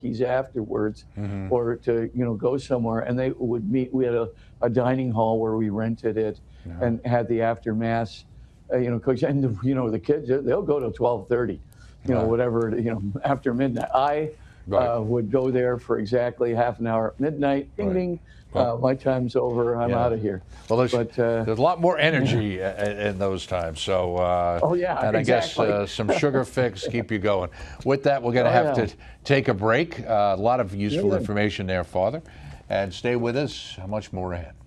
Keys afterwards, or to go somewhere, and they would meet. We had a dining hall where we rented it and had the after mass, coach, and the kids they'll go till 12:30, whatever, after midnight. I would go there for exactly half an hour at midnight. Ding ding. My time's over. I'm out of here. Well, there's a lot more energy in those times. So, and exactly. I guess some sugar fix keep you going. With that, we're going to have to take a break. A lot of useful information there, Father. And stay with us. Much more ahead.